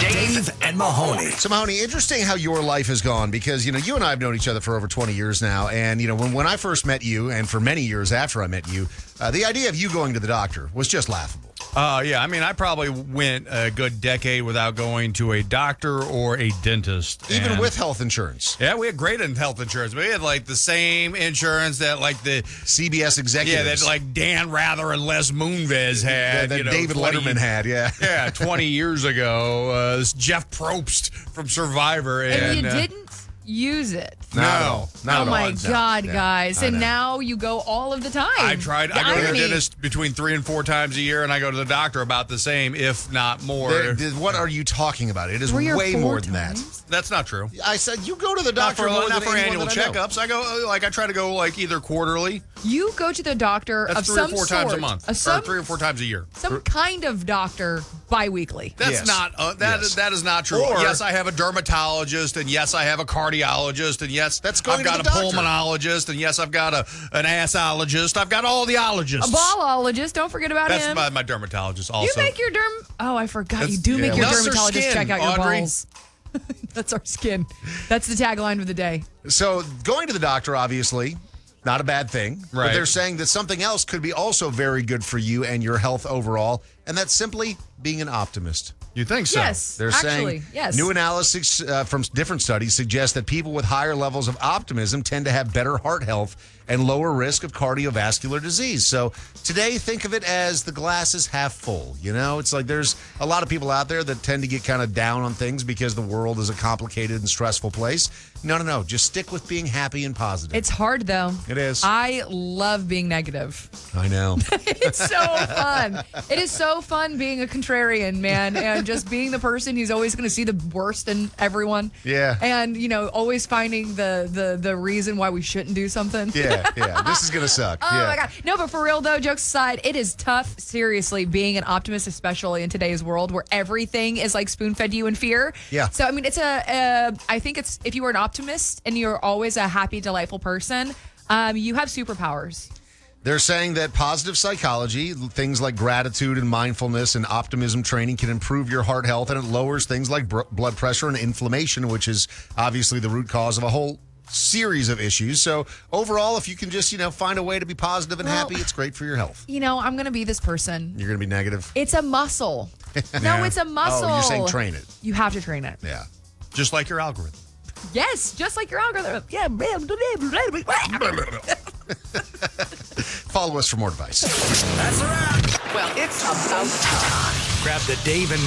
Dave and Mahoney. So, Mahoney, interesting how your life has gone because, you and I have known each other for over 20 years now. And, when I first met you and for many years after I met you, the idea of you going to the doctor was just laughable. Yeah. I mean, I probably went a good decade without going to a doctor or a dentist. Even with health insurance. Yeah, we had great health insurance. We had like the same insurance that like the CBS executives. Yeah, that like Dan Rather and Les Moonves had. That David Letterman had, yeah. Yeah, 20 years ago. Jeff Probst from Survivor. And you didn't use it. No. Not Oh, at my all. God, Yeah, guys. I And know. now you go all of the time. I tried. The I go to the irony. dentist between 3 and 4 times a year, and I go to the doctor about the same, if not more. What are you talking about? It is 3 or way 4 more than that. times? That's not true. I said you go to the Not doctor for, more not than for anyone annual that I know. checkups. I go I try to go like either quarterly. You go to the doctor That's of 3 some or 4 times a sort, month, of or 3 or 4 times a year. some kind of doctor bi-weekly. That's Yes. not Yes. that is not true. Or- yes, I have a dermatologist, and yes, I have a cardiologist, and yes, That's going I've to got the a doctor. pulmonologist, and yes, I've got an assologist. I've got all the ologists. A ballologist, don't forget about That's him. my dermatologist also. You make your Oh, I forgot. That's- You do make yeah, your well, that's our dermatologist skin, check out your Audrey. balls. That's our skin. That's the tagline of the day. So going to the doctor, obviously, not a bad thing. But Right. they're saying that something else could be also very good for you and your health overall, and that's simply being an optimist. You think so? Yes, They're actually, saying yes. new analysis from different studies suggest that people with higher levels of optimism tend to have better heart health and lower risk of cardiovascular disease. So today, think of it as the glass is half full. It's like there's a lot of people out there that tend to get kind of down on things because the world is a complicated and stressful place. No. Just stick with being happy and positive. It's hard, though. It is. I love being negative. I know. It's so fun. It is so fun being a contrarian, man, and just being the person who's always going to see the worst in everyone. Yeah. And, always finding the reason why we shouldn't do something. Yeah. This is going to suck. Oh, yeah. my God. No, but for real, though, jokes aside, it is tough, seriously, being an optimist, especially in today's world where everything is like spoon-fed to you in fear. Yeah. So, I mean, I think it's, if you are an optimist and you're always a happy, delightful person, you have superpowers. They're saying that positive psychology, things like gratitude and mindfulness and optimism training can improve your heart health, and it lowers things like blood pressure and inflammation, which is obviously the root cause of a whole series of issues. So overall, if you can just, find a way to be positive and happy, it's great for your health. I'm going to be this person. You're going to be negative? It's a muscle. No, it's a muscle. Oh, you're saying train it. You have to train it. Yeah. Just like your algorithm. Yes, just like your algorithm. Yeah. Follow us for more advice. That's a wrap. Well, it's about time. Grab the Dave and